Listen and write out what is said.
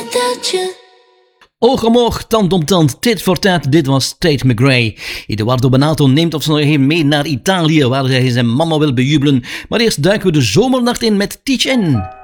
without you. Oog om oog, tand om tand, tit voor tat, dit was Tate McRae. Edoardo Benato neemt ons nog even mee naar Italië, waar hij zijn mama wil bejubelen. Maar eerst duiken we de zomernacht in met Teach In.